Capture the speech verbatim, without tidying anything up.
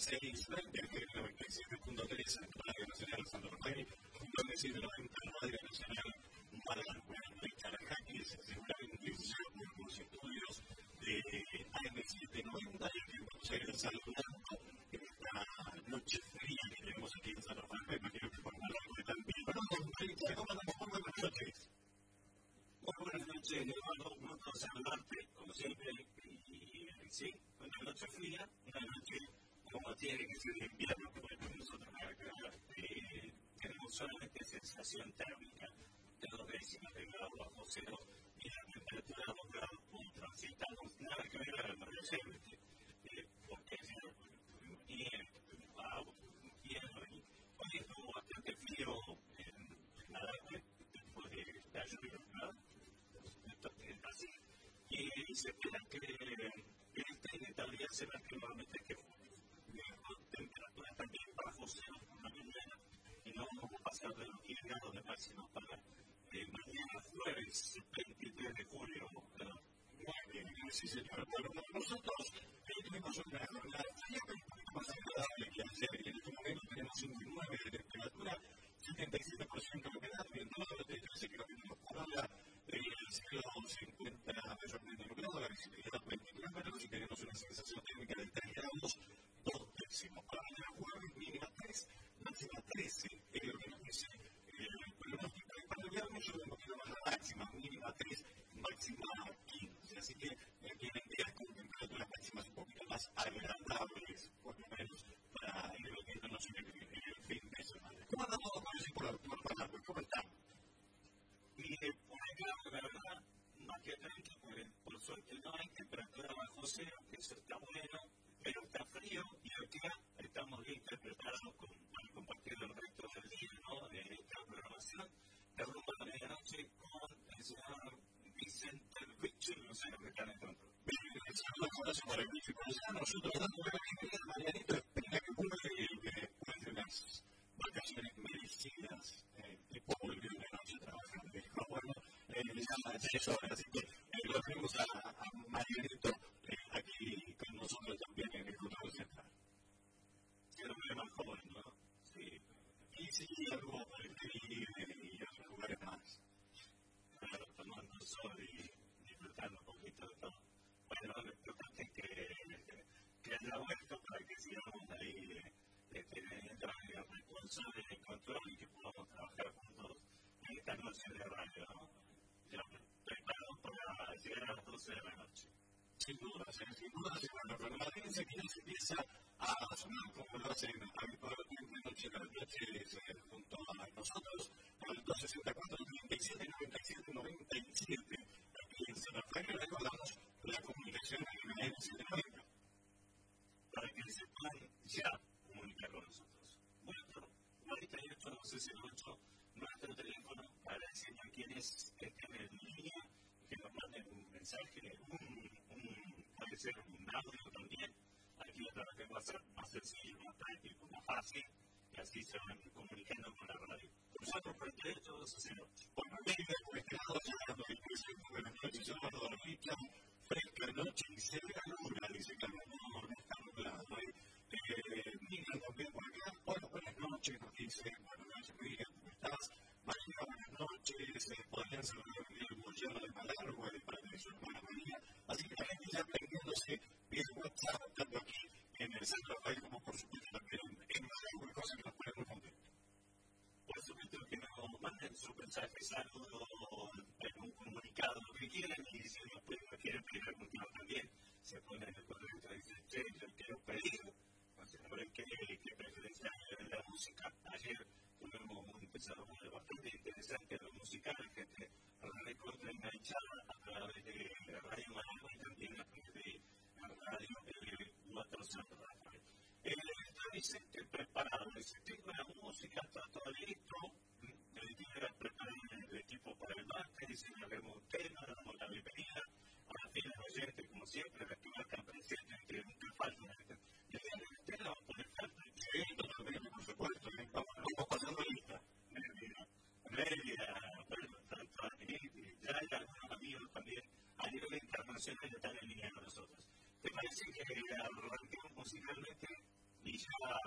seis veinte, noventa y siete punto tres, Radio Nacional Santo Rafael, donde siete noventa, Radio Nacional Málaga. Aquí seguramente ya por los estudios de A M siete noventa y que vamos a ir saludando en esta noche fría que tenemos aquí en San Rafael. Me imagino que por Málaga también. Bueno, ¿cómo andamos? Muy buenas noches. Muy buenas noches, Eduardo. Un gusto saludarte, como siempre. Y sí, una noche fría, una noche como tiene que ser de invierno, como decimos nosotros acá. Eh, tenemos solamente sensación térmica de dos décimas de grado bajo cero y la temperatura a dos grados por transitamos. Nada que ver a la anochecer, eh, porque ayer tuvimos nieve, tuvimos agua, tuvimos hielo y hoy estuvo bastante frío en la tarde después de la lluvia, ¿verdad? Entonces, así. Y se espera que esta inestabilidad se va nuevamente que con temperaturas también bajo cero por la mañana y no vamos a pasar de los diez grados de máximo para eh, mañana jueves veintitrés de julio. Muy bien, sí señor. Bueno, nosotros eh, tuvimos una jornada fría un poquito más agradable que ayer y en este momento tenemos cincuenta y nueve de temperatura, setenta y siete por ciento de humedad, vientos de trece kilómetros por hora, el cielo se encuentra mayormente nublado, la visibilidad veintitrés metros y tenemos una sensación térmica de tres grados, dos décimos. Para mañana jueves, mínima tres, máxima trece, es lo que nos dice el pronóstico. Y para el viernes sube un poquito más la máxima, mínima tres, máxima quince. Así que eh, vienen días con temperaturas máximas un poquito más agradables, por lo menos, para ir metiéndonos en el, en el fin de semana. ¿Cómo anda todo por eso por, por Panamá? ¿Cómo están? Y eh, por acá, la verdad, más que tranquilo, porque por suerte no hay temperatura bajo cero, que eso está bueno, pero está frío y acá estamos listos y preparados con, para compartir el resto del día, ¿no? De esta programación de rumbo a la medianoche con el señor Vicente Richie, no sé lo que están en control. Bien, el señor lo conoce por el Richie, por allá nosotros dando la bienvenida, Marianito, espera que vuelva después de unas vacaciones merecidas, eh, tipo volvió una noche trabajando, dijo, bueno, eh, ya seis horas, así que eh, lo tenemos a, a Marianito eh, aquí con nosotros también en el control central. Sí, lo veo más joven, ¿no? Sí. Y sí, algo por el Caribe y otros lugares más. Claro, tomando sol y disfrutando un poquito de todo. Bueno, lo importante es que, que haya vuelto para que sigamos ahí eh, teniendo la responsable de control y que podamos trabajar juntos en esta noche de radio, ¿no? Ya preparados para llegar a las doce de la noche. Sin duda, sin duda, bueno, pero la audiencia que ya se empieza a sonar como lo hacen habitualmente noche a noche junto a nosotros, al dos sesenta y cuatro, treinta y siete, noventa y siete, noventa y siete. Aquí en San Rafael recordamos la comunicación en la M setecientos noventa. Para que se puedan ya comunicar con nosotros. Nuestro cuarenta y ocho, doce cero ocho, nuestro teléfono para decirnos quiénes estén en línea, que nos manden un mensaje, un, un, puede ser un audio también. Aquí a través de WhatsApp, más sencillo, más práctico, más fácil, y así se van comunicando con la radio. Nosotros, cuarenta y ocho, doce cero ocho. Bueno, venga, por este lado, ya dando disposición, buenas noches, Eduardo Armicha, fresca noche y se ve la luna, dice que no, no está nublado. Eh, Miguel también por acá, bueno, buenas noches, nos dice, buenas noches, Miguel, ¿cómo estás? María, buenas noches, eh, podrían saludar el Bollero de Malargüe, de parte de su hermana María, así que la gente ya aprendiéndose vía WhatsApp, tanto aquí en el San Rafael como por supuesto también en Malargüe, cosa que nos pone muy contentos. Por supuesto que nos manden su mensaje, saludo, un comunicado, lo que quieran, y si nos quieren pedir algún tema también, se ponen en el correo y dicen, che, yo quiero pedir, no sé, a ver qué, qué preferencia hay en la música. Ayer tuvimos un desarrollo bastante interesante de la música, la gente recontra enganchada a través de Radio Malargüe y también a través de Radio cuatro San Rafael. Está Vicente preparado, dice, tengo la música, está todo listo, el tiene preparado el equipo para el martes, dice, le haremos un tema, le damos la bienvenida a la fila de oyentes, como siempre, las que están presentes, que nunca faltan. ¿Le dan el tema por el falta? Sí, totalmente, por supuesto, vamos pasando lista. Media, bueno, tanto ya hay algunos amigos también a nivel internacional que están en línea con nosotros. ¿Te parece que arranquemos musicalmente? Y noticia